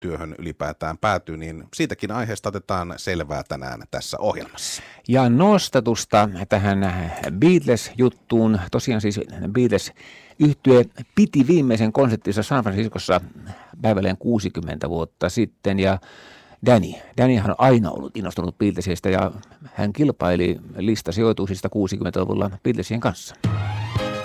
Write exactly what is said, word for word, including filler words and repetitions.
työhön ylipäätään päätyi, niin siitäkin aiheesta otetaan selvää tänään tässä ohjelmassa. Ja nostatusta tähän Beatles-juttuun. Tosiaan siis Beatles-yhtye piti viimeisen konserttinsa San Franciscossa päivälleen kuusikymmentä vuotta sitten, ja Danny. Dannyhan on aina ollut innostunut Beatlesista, ja hän kilpaili listasijoituksista kuusikymmentäluvulla Beatlesien kanssa.